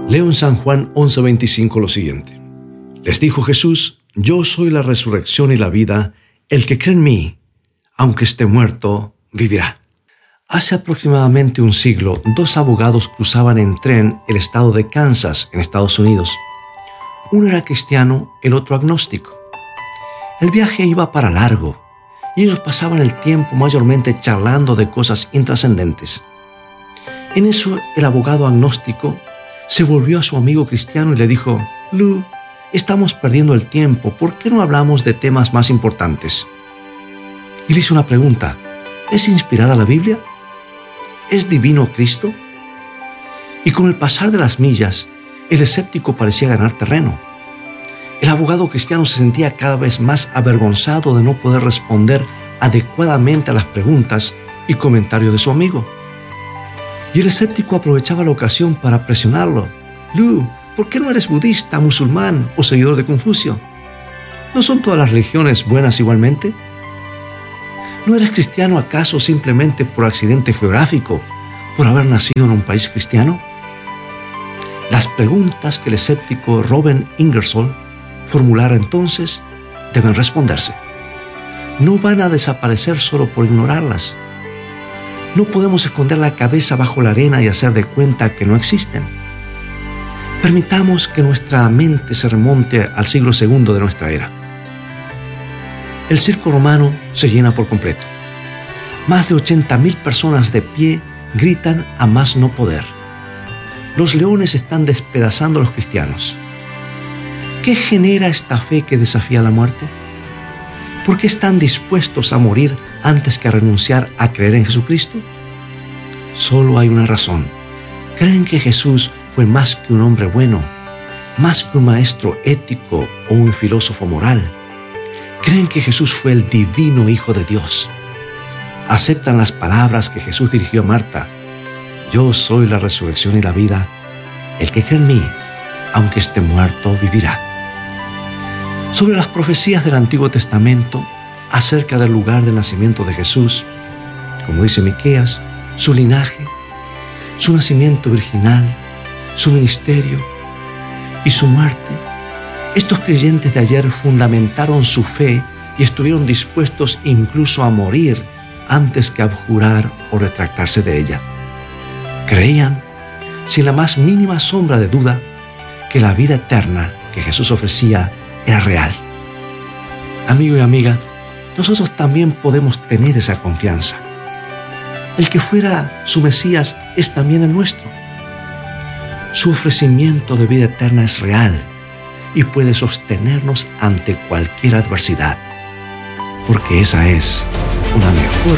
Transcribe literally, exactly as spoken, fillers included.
Leo en San Juan once veinticinco lo siguiente. Les dijo Jesús: yo soy la resurrección y la vida. El que cree en mí, aunque esté muerto, vivirá. Hace aproximadamente un siglo, dos abogados cruzaban en tren el estado de Kansas, en Estados Unidos. Uno era cristiano, el otro agnóstico. El viaje iba para largo y ellos pasaban el tiempo mayormente charlando de cosas intrascendentes. En eso, el abogado agnóstico se volvió a su amigo cristiano y le dijo: Lou, estamos perdiendo el tiempo, ¿por qué no hablamos de temas más importantes? Y le hizo una pregunta: ¿es inspirada la Biblia? ¿Es divino Cristo? Y con el pasar de las millas, el escéptico parecía ganar terreno. El abogado cristiano se sentía cada vez más avergonzado de no poder responder adecuadamente a las preguntas y comentarios de su amigo. Y el escéptico aprovechaba la ocasión para presionarlo: Lou, ¿por qué no eres budista, musulmán o seguidor de Confucio? ¿No son todas las religiones buenas igualmente? ¿No eres cristiano acaso simplemente por accidente geográfico, por haber nacido en un país cristiano? Las preguntas que el escéptico Robert Ingersoll formulara entonces deben responderse. No van a desaparecer solo por ignorarlas. No podemos esconder la cabeza bajo la arena y hacer de cuenta que no existen. Permitamos que nuestra mente se remonte al siglo segundo de nuestra era. El circo romano se llena por completo. Más de ochenta mil personas de pie gritan a más no poder. Los leones están despedazando a los cristianos. ¿Qué genera esta fe que desafía la muerte? ¿Por qué están dispuestos a morir antes que a renunciar a creer en Jesucristo? Solo hay una razón. Creen que Jesús fue más que un hombre bueno, más que un maestro ético o un filósofo moral. Creen que Jesús fue el divino Hijo de Dios. Aceptan las palabras que Jesús dirigió a Marta: yo soy la resurrección y la vida. El que cree en mí, aunque esté muerto, vivirá. Sobre las profecías del Antiguo Testamento acerca del lugar del nacimiento de Jesús, como dice Miqueas, su linaje, su nacimiento virginal, su ministerio y su muerte, estos creyentes de ayer fundamentaron su fe y estuvieron dispuestos incluso a morir antes que a abjurar o retractarse de ella. Creían, sin la más mínima sombra de duda, que la vida eterna que Jesús ofrecía era real. Amigo y amiga, nosotros también podemos tener esa confianza. El que fuera su Mesías es también el nuestro. Su ofrecimiento de vida eterna es real y puede sostenernos ante cualquier adversidad, porque esa es una mejor